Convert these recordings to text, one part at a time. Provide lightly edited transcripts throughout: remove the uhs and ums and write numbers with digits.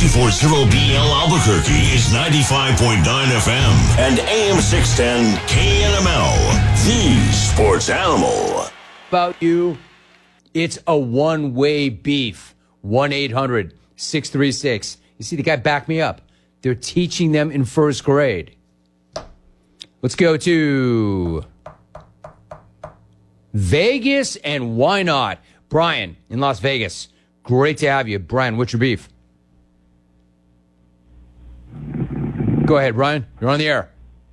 64.0BL Albuquerque is 95.9 FM and AM 610 KNML, the sports animal. About you, it's a one-way beef. 1-800-636. You see, the guy backed me up. They're teaching them in first grade. Let's go to Vegas, and why not? Brian in Las Vegas. Great to have you. Brian, what's your beef? Go ahead, Brian. You're on the air.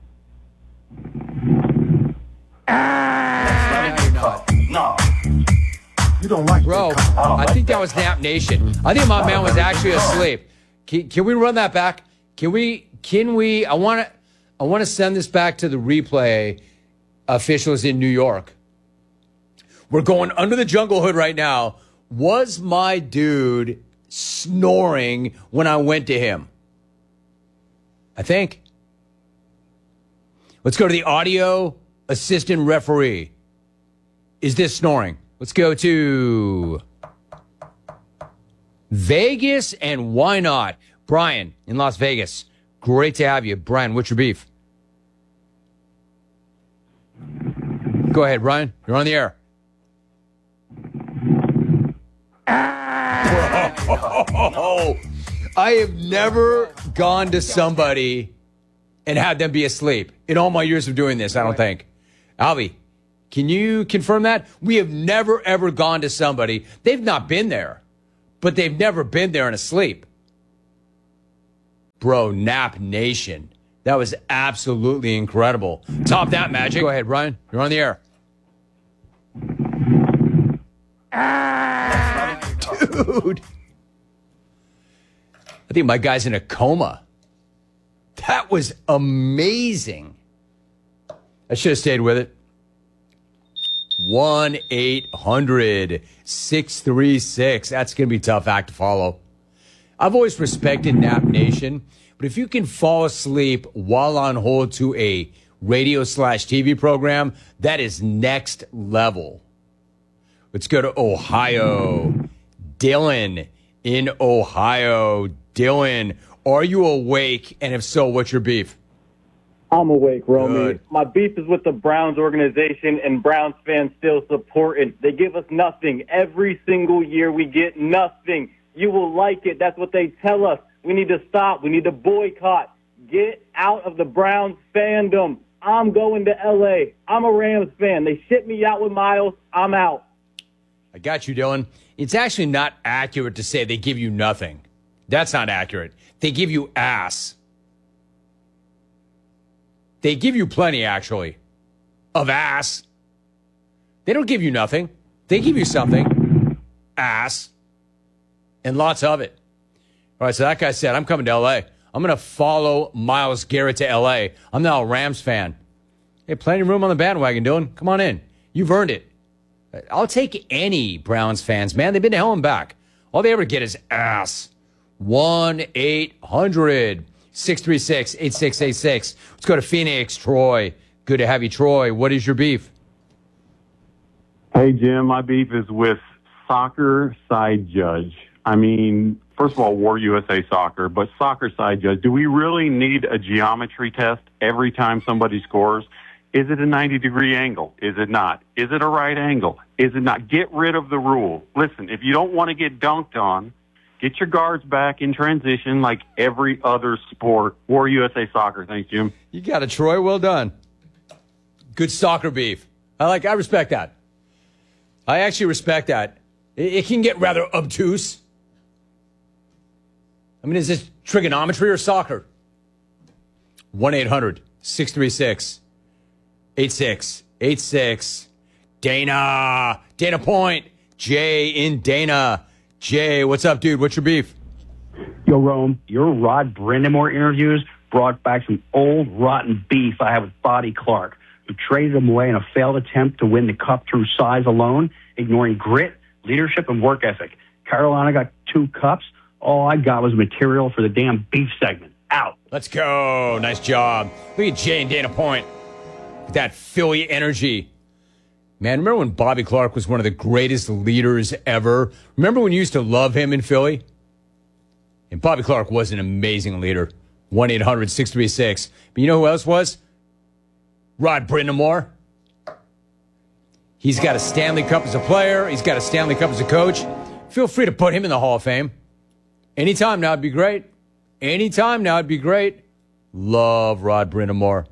No. You don't like Bro, I think that was Nap Nation. I think my man was actually asleep. Can we run that back? Can we? I want to send this back to the replay officials in New York. We're going under the jungle hood right now. Was my dude snoring when I went to him? I think. Let's go to the audio assistant referee. Is this snoring? Let's go to Vegas, and why not? Brian in Las Vegas. Great to have you. Brian, what's your beef? Go ahead, Brian. You're on the air. Bro, I have never gone to somebody and had them be asleep in all my years of doing this, I don't think. Albie, can you confirm that? We have never, ever gone to somebody. They've not been there, but they've never been there and asleep. Bro, Nap Nation. That was absolutely incredible. Top that, Magic. Go ahead, Brian. You're on the air. Dude. I think my guy's in a coma. That was amazing. I should have stayed with it. 1-800-636. That's going to be a tough act to follow. I've always respected Nap Nation, but if you can fall asleep while on hold to a radio/TV program, that is next level. Let's go to Ohio. Dylan in Ohio. Dylan, are you awake? And if so, what's your beef? I'm awake, Romy. Good. My beef is with the Browns organization, and Browns fans still support it. They give us nothing. Every single year we get nothing. You will like it. That's what they tell us. We need to stop. We need to boycott. Get out of the Browns fandom. I'm going to L.A. I'm a Rams fan. They ship me out with Miles. I'm out. I got you, Dylan. It's actually not accurate to say they give you nothing. That's not accurate. They give you ass. They give you plenty, actually, of ass. They don't give you nothing. They give you something. Ass. And lots of it. All right, so that guy said, I'm coming to L.A. I'm going to follow Myles Garrett to L.A. I'm now a Rams fan. Hey, plenty of room on the bandwagon, Dylan. Come on in. You've earned it. I'll take any Browns fans, man. They've been to hell and back. All they ever get is ass. 1-800-636-8686. Let's go to Phoenix. Troy. Good to have you, Troy. What is your beef? Hey, Jim. My beef is with soccer side judge. I mean, first of all, War USA Soccer, but soccer side judge. Do we really need a geometry test every time somebody scores? Is it a 90-degree angle? Is it not? Is it a right angle? Is it not? Get rid of the rule. Listen, if you don't want to get dunked on, get your guards back in transition like every other sport. War USA Soccer. Thanks, Jim. You got it, Troy. Well done. Good soccer beef. I respect that. I actually respect that. It can get rather obtuse. I mean, is this trigonometry or soccer? 1-800-636-8686. Dana Point. Jay in Dana. Jay, what's up, dude? What's your beef? Yo, Rome, your Rod Brindamore interviews brought back some old rotten beef I had with Bobby Clark, who traded him away in a failed attempt to win the cup through size alone, ignoring grit, leadership, and work ethic. Carolina got 2 cups. All I got was material for the damn beef segment. Out. Let's go. Nice job. Look at Jay and Dana Point. That Philly energy. Man, remember when Bobby Clark was one of the greatest leaders ever? Remember when you used to love him in Philly? And Bobby Clark was an amazing leader. 1-800-636. But you know who else was? Rod Brindamore. He's got a Stanley Cup as a player. He's got a Stanley Cup as a coach. Feel free to put him in the Hall of Fame. Anytime now would be great. Anytime now would be great. Love Rod Brindamore.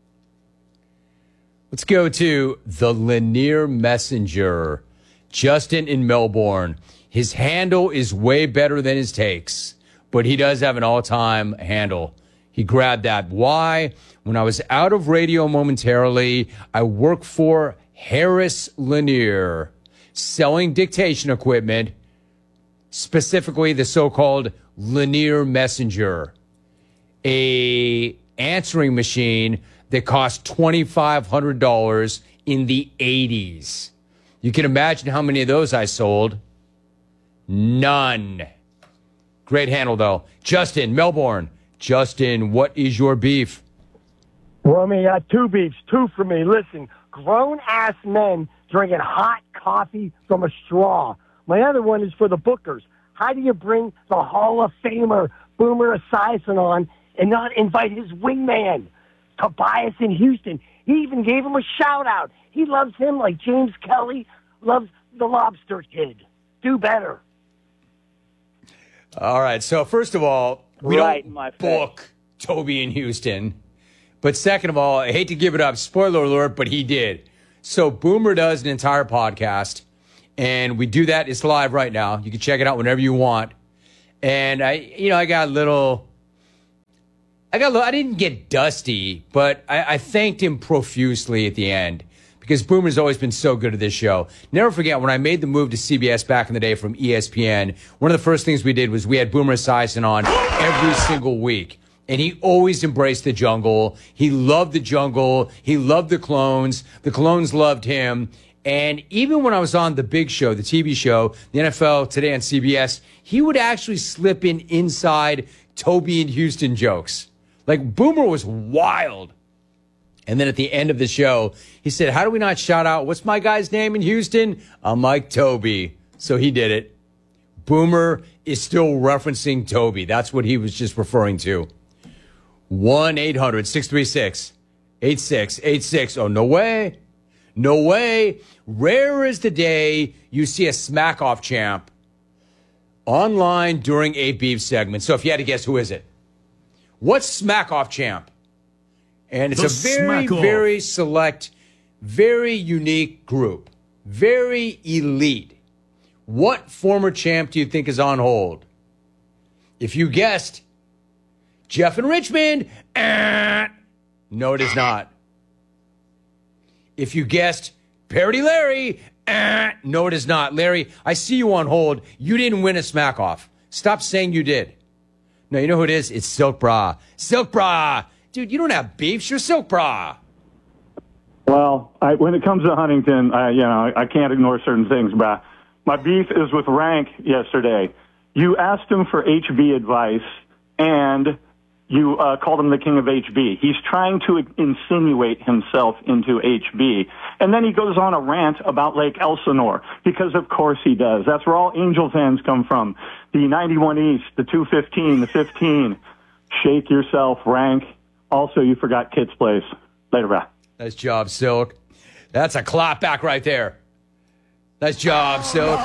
Let's go to the Lanier Messenger. Justin in Melbourne. His handle is way better than his takes, but he does have an all-time handle. He grabbed that. Why? When I was out of radio momentarily, I worked for Harris Lanier, selling dictation equipment, specifically the so-called Lanier Messenger, a answering machine that cost $2,500 in the 80s. You can imagine how many of those I sold. None. Great handle, though. Justin, Melbourne. Justin, what is your beef? Well, I mean, two beefs. Two for me. Listen, grown-ass men drinking hot coffee from a straw. My other one is for the Bookers. How do you bring the Hall of Famer Boomer Esiason on and not invite his wingman, Tobias in Houston? He even gave him a shout-out. He loves him like James Kelly loves the Lobster Kid. Do better. All right, so first of all, we don't book Toby in Houston. But second of all, I hate to give it up, spoiler alert, but he did. So Boomer does an entire podcast, and we do that. It's live right now. You can check it out whenever you want. And I didn't get dusty, but I thanked him profusely at the end because Boomer's always been so good at this show. Never forget, when I made the move to CBS back in the day from ESPN, one of the first things we did was we had Boomer Esiason on every single week. And he always embraced the jungle. He loved the jungle. He loved the clones. The clones loved him. And even when I was on The Big Show, the TV show, the NFL Today on CBS, he would actually slip in inside Toby and Houston jokes. Like, Boomer was wild. And then at the end of the show, he said, how do we not shout out, what's my guy's name in Houston? I'm Mike Toby. So he did it. Boomer is still referencing Toby. That's what he was just referring to. 1-800-636-8686. Oh, no way. No way. Rare is the day you see a smack-off champ online during a beef segment. So if you had to guess, who is it? What's smack-off champ? And it's a very, very select, very unique group. Very elite. What former champ do you think is on hold? If you guessed Jeff in Richmond, no, it is not. If you guessed Parody Larry, no, it is not. Larry, I see you on hold. You didn't win a smack-off. Stop saying you did. No, you know who it is? It's Silk Bra. Silk Bra. Dude, you don't have beefs. You're Silk Bra. Well, when it comes to Huntington, I can't ignore certain things, brah. My beef is with Rank yesterday. You asked him for HB advice, and you called him the king of HB. He's trying to insinuate himself into HB. And then he goes on a rant about Lake Elsinore, because of course he does. That's where all Angel fans come from. The 91 East, the 215, the 15. Shake yourself, Rank. Also, you forgot Kit's Place. Later, brah. Nice job, Silk. That's a clap back right there. Nice job, Silk.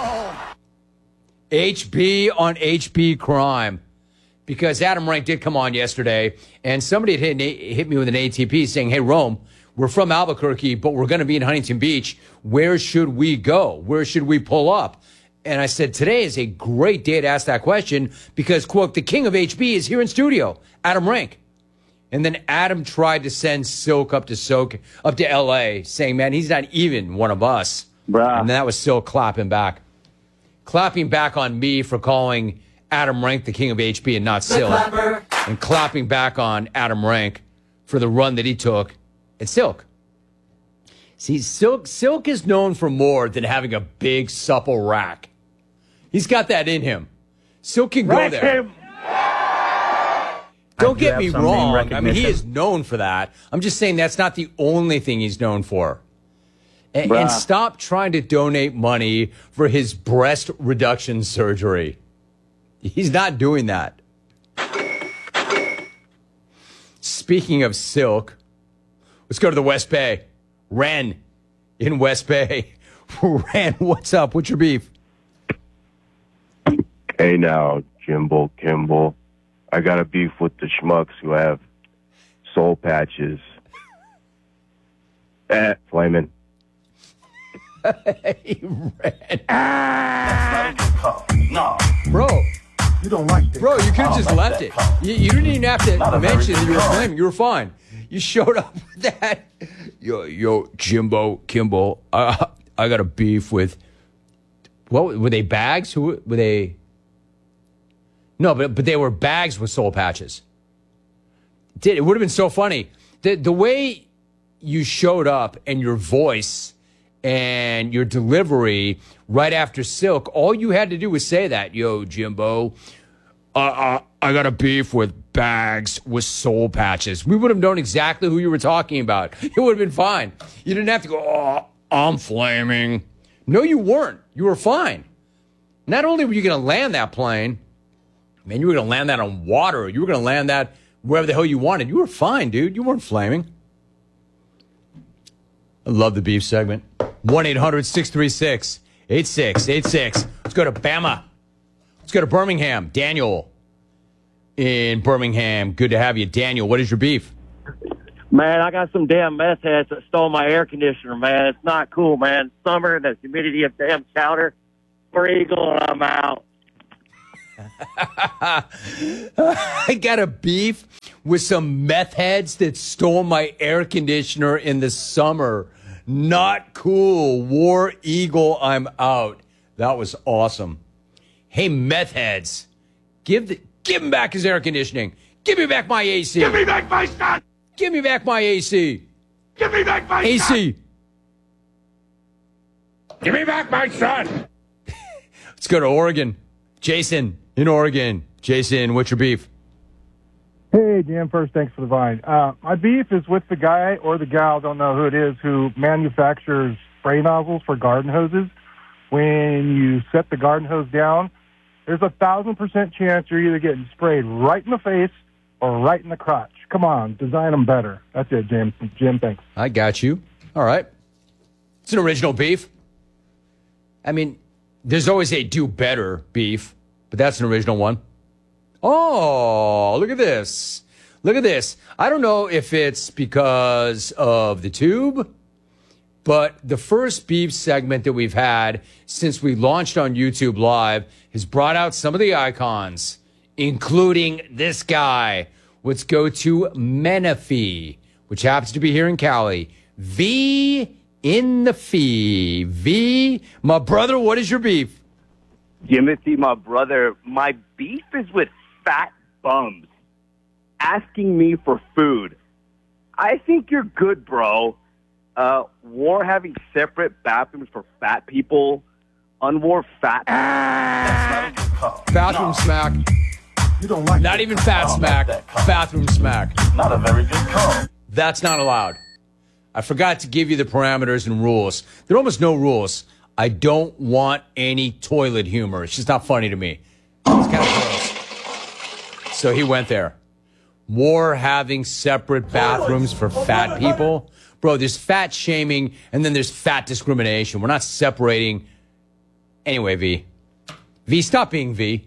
HB on HB crime. Because Adam Rank did come on yesterday, and somebody had hit me with an ATP saying, hey, Rome, we're from Albuquerque, but we're going to be in Huntington Beach. Where should we go? Where should we pull up? And I said, today is a great day to ask that question because, quote, the king of HB is here in studio, Adam Rank. And then Adam tried to send Silk up to L.A., saying, man, he's not even one of us. Bruh. And that was Silk clapping back. Clapping back on me for calling Adam Rank the king of HB and not Silk. And clapping back on Adam Rank for the run that he took at Silk. See, Silk is known for more than having a big, supple rack. He's got that in him. Silk can go there. Don't get me wrong. I mean, he is known for that. I'm just saying that's not the only thing he's known for. And stop trying to donate money for his breast reduction surgery. He's not doing that. speaking of silk, let's go to the West Bay. Ren in West Bay. Ren, what's up? What's your beef? Hey now, Jimbo Kimball. I got a beef with the schmucks who have soul patches. Flamin'. Hey, Ren. No. Bro. You don't like that. Bro, you could have just left it. You didn't even have to mention that you were flaming. You were fine. You showed up with that. Yo, Jimbo Kimball. I got a beef with. What were they? Bags? Who were they? No, but they were bags with soul patches. It would have been so funny. The way you showed up and your voice and your delivery right after Silk, all you had to do was say that. Yo, Jimbo, I got a beef with bags with soul patches. We would have known exactly who you were talking about. It would have been fine. You didn't have to go, oh, I'm flaming. No, you weren't. You were fine. Not only were you going to land that plane, man, you were going to land that on water. You were going to land that wherever the hell you wanted. You were fine, dude. You weren't flaming. I love the beef segment. 1-800-636-8686. Let's go to Bama. Let's go to Birmingham. Daniel in Birmingham. Good to have you. Daniel, what is your beef? Man, I got some damn meth heads that stole my air conditioner, man. It's not cool, man. Summer, the humidity of damn chowder. Free Eagle, and I'm out. I got a beef with some meth heads that stole my air conditioner in the summer. Not cool. War Eagle, I'm out. That was awesome. Hey, meth heads, give him back his air conditioning. Give me back my AC. Give me back my son. Give me back my AC. Give me back my AC. son. Give me back my son. Let's go to Oregon. Jason in Oregon. Jason, what's your beef? Hey, Jim. First, thanks for the vine. My beef is with the guy or the gal, don't know who it is, who manufactures spray nozzles for garden hoses. When you set the garden hose down, there's 1,000% chance you're either getting sprayed right in the face or right in the crotch. Come on, design them better. That's it, Jim. Jim, thanks. I got you. All right. It's an original beef. I mean, there's always a do better beef, but that's an original one. Oh, look at this. Look at this. I don't know if it's because of the tube, but the first beef segment that we've had since we launched on YouTube Live has brought out some of the icons, including this guy. Let's go to Menifee, which happens to be here in Cali. V in the fee. V, my brother, what is your beef? Jimothy, my brother, my beef is with fat bums asking me for food. I think you're good, bro. War having separate bathrooms for fat people. Unwar fat. Bathroom smack. You don't like Not even fat smack. Bathroom smack. Not a very good call. That's not allowed. I forgot to give you the parameters and rules. There are almost no rules. I don't want any toilet humor. It's just not funny to me. It's kind of gross. So he went there. War having separate bathrooms for fat people. Bro, there's fat shaming and then there's fat discrimination. We're not separating. Anyway, V. V, stop being V.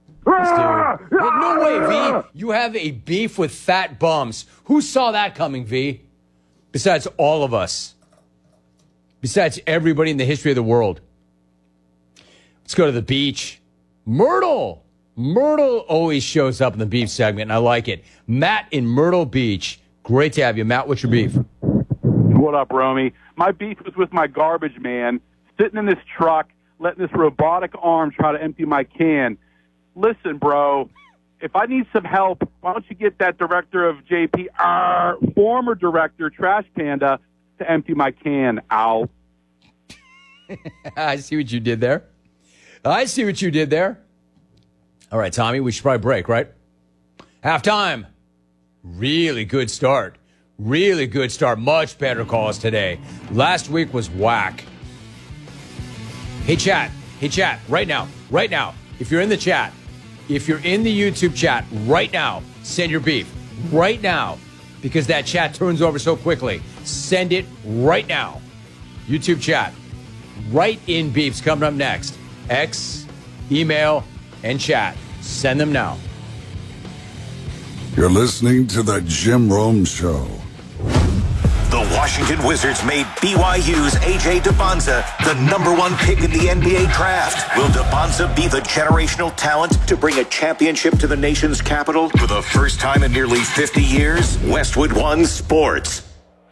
No way, V. You have a beef with fat bums. Who saw that coming, V? Besides all of us. Besides everybody in the history of the world. Let's go to the beach. Myrtle. Myrtle always shows up in the beef segment, and I like it. Matt in Myrtle Beach. Great to have you. Matt, what's your beef? What up, Romy? My beef was with my garbage man, sitting in this truck, letting this robotic arm try to empty my can. Listen, bro, if I need some help, why don't you get that director of JP, former director, Trash Panda, to empty my can, ow. I see what you did there. I see what you did there. All right, Tommy, we should probably break, right? Halftime. Really good start. Really good start. Much better calls today. Last week was whack. Hey, chat. Hey, chat. Right now. Right now. If you're in the chat, if you're in the YouTube chat right now, send your beef. Right now. because that chat turns over so quickly. Send it right now. YouTube chat. Write in beeps coming up next. X, email, and chat. Send them now. You're listening to The Jim Rome Show. The Washington Wizards made BYU's A.J. Dubonza the #1 pick in the NBA draft. Will Dubonza be the generational talent to bring a championship to the nation's capital for the first time in nearly 50 years? Westwood One Sports.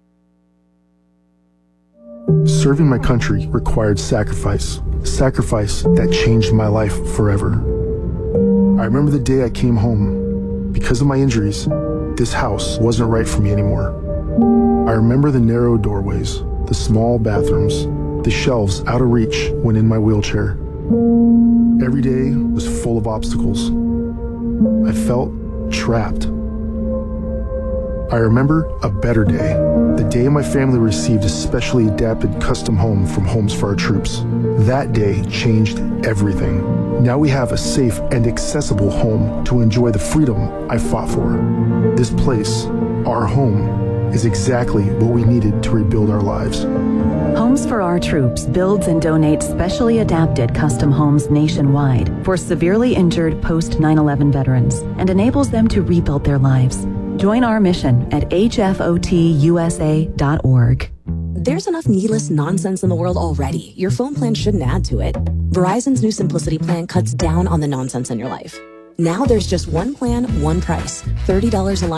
Serving my country required sacrifice. Sacrifice that changed my life forever. I remember the day I came home. Because of my injuries, this house wasn't right for me anymore. I remember the narrow doorways, the small bathrooms, the shelves out of reach when in my wheelchair. Every day was full of obstacles. I felt trapped. I remember a better day, the day my family received a specially adapted custom home from Homes for Our Troops. That day changed everything. Now we have a safe and accessible home to enjoy the freedom I fought for. This place, our home, is exactly what we needed to rebuild our lives. Homes for Our Troops builds and donates specially adapted custom homes nationwide for severely injured post 9/11 veterans and enables them to rebuild their lives. Join our mission at hfotusa.org. There's enough needless nonsense in the world already. Your phone plan shouldn't add to it. Verizon's new Simplicity plan cuts down on the nonsense in your life. Now there's just one plan, one price, $30 a line.